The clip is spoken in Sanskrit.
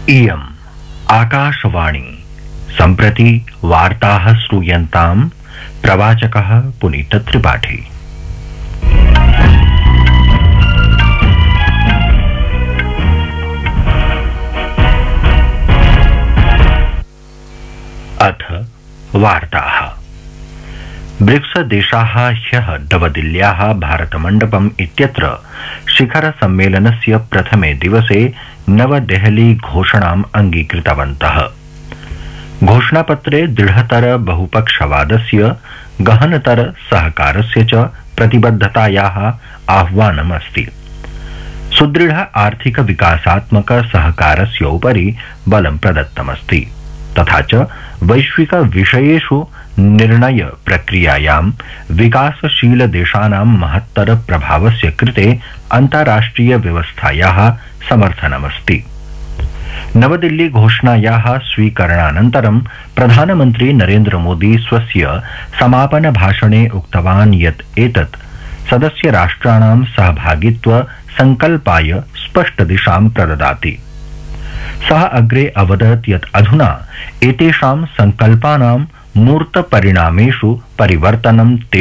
इयम् आकाशवाणी सम्प्रति वार्ताः श्रूयन्ताम् प्रवाचकः पुनीतत्रिपाठी। अथ वार्ताः। ब्रिक्स देशाः ह्यः नवदिल्ल्याः भारतमण्डपम् इत्यत्र शिखर सम्मेलनस्य प्रथमे दिवसे नवदेहली घोषणाम् अङ्गीकृतवन्तः। घोषणापत्रे दृढतर बहुपक्षवादस्य गहनतर सहकारस्य च प्रतिबद्धतायाः आह्वानमस्ति। सुदृढ आर्थिक विकासात्मक सहकारस्य उपरि बलं प्रदत्तमस्ति तथा च वैश्विक विषयेषु निर्णय प्रक्रियायां विकासशील देशानां महत्तर प्रभावस्य कृते अन्ताराष्ट्रिय व्यवस्थायाः समर्थनमस्ति। नवदिल्ली घोषणायाः स्वीकरणानन्तरं प्रधानमन्त्री नरेन्द्र मोदी स्वस्य समापन भाषणे उक्तवान् यत् एतत् सदस्य राष्ट्राणां सहभागित्व संकल्पाय स्पष्ट दिशां प्रददाति। सः अग्रे अवदत् यत् अधुना एतेषां संकल्पानां मूर्त परिणामेषु परिवर्तनं